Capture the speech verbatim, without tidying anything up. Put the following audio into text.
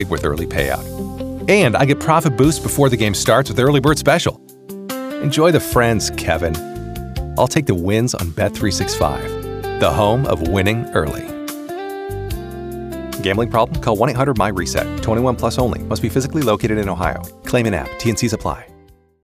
with early payout. And I get profit boost before the game starts with Early Bird Special. Enjoy the friends, Kevin. I'll take the wins on Bet three sixty-five, the home of winning early. Gambling problem? Call one eight hundred M Y RESET. twenty-one plus only. Must be physically located in Ohio. Claim in app. T N Cs apply.